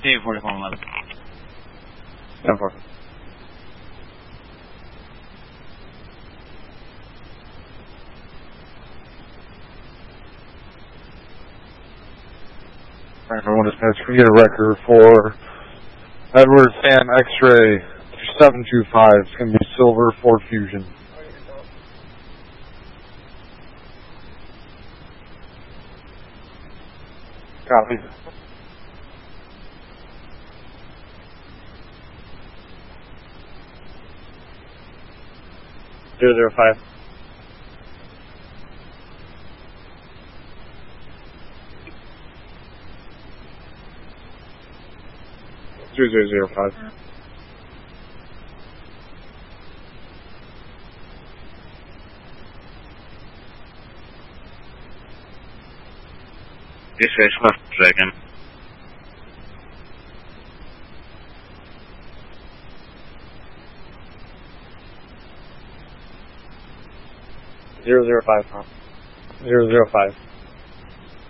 K4411. 10-4. Everyone dispatch, can we get a record for Edward Sam X-Ray 725. It's going to be Silver Ford Fusion. Copy. Zero 05. Zero 5. Dispatch left second. 005, huh? 005.